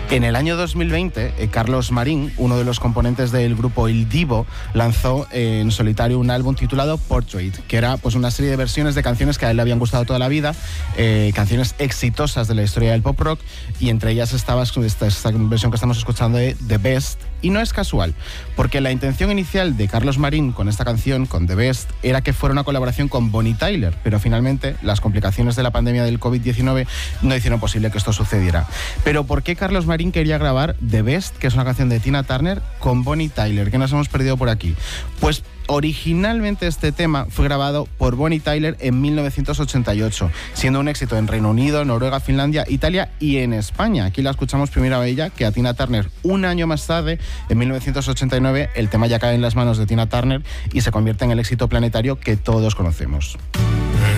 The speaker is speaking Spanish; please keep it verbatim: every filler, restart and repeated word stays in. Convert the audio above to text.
En el año dos mil veinte, eh, Carlos Marín, uno de los componentes del grupo Il Divo, lanzó eh, en solitario un álbum titulado Portrait, que era pues una serie de versiones de canciones que a él le habían gustado toda la vida, eh, canciones exitosas de la historia del pop rock, y entre ellas estaba esta, esta versión que estamos escuchando de The Best. Y no es casual, porque la intención inicial de Carlos Marín con esta canción, con The Best, era que fuera una colaboración con Bonnie Tyler, pero finalmente las complicaciones de la pandemia del covid diecinueve no hicieron posible que esto sucediera. Pero ¿por qué Carlos Marín quería grabar The Best, que es una canción de Tina Turner, con Bonnie Tyler? ¿Qué nos hemos perdido por aquí? Pues originalmente este tema fue grabado por Bonnie Tyler en mil novecientos ochenta y ocho, siendo un éxito en Reino Unido, Noruega, Finlandia, Italia y en España. Aquí la escuchamos primero a ella que a Tina Turner. Un año más tarde, en mil novecientos ochenta y nueve, el tema ya cae en las manos de Tina Turner y se convierte en el éxito planetario que todos conocemos.